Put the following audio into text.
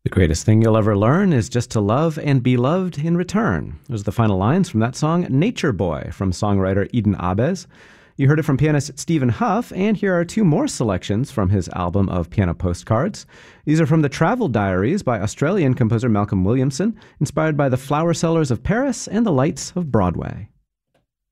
The greatest thing you'll ever learn is just to love and be loved in return. Those are the final lines from that song, Nature Boy, from songwriter Eden Abes. You heard it from pianist Stephen Huff, and here are two more selections from his album of piano postcards. These are from the Travel Diaries by Australian composer Malcolm Williamson, inspired by the flower sellers of Paris and the lights of Broadway.